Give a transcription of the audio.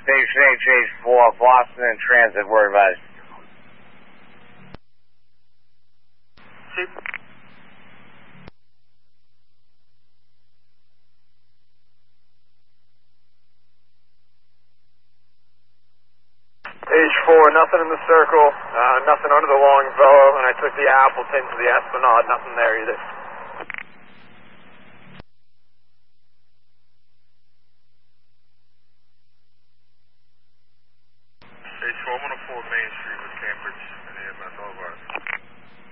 Station HH4, Boston in transit, word advised. Chief. H4, nothing in the circle, nothing under the Longfellow, and I took the Appleton to the Esplanade, nothing there either. H4, I'm on a 4 Main Street with Cambridge and EMS, all of ours.